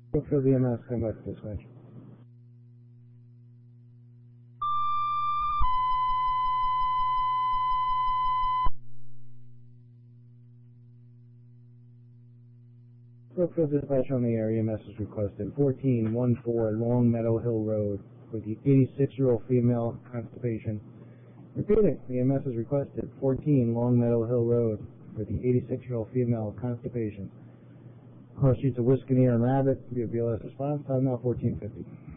Brookfield EMS, come back to dispatch. Brookfield dispatch on the air. EMS is requested 1414 Long Meadow Hill Road for the 86-year-old female constipation. Repeating, EMS is requested 14 Long Meadow Hill Road for the 86-year-old female constipation. Cross streets of Wisconsin and Rabbit. Be a BLS response. Time now 1450.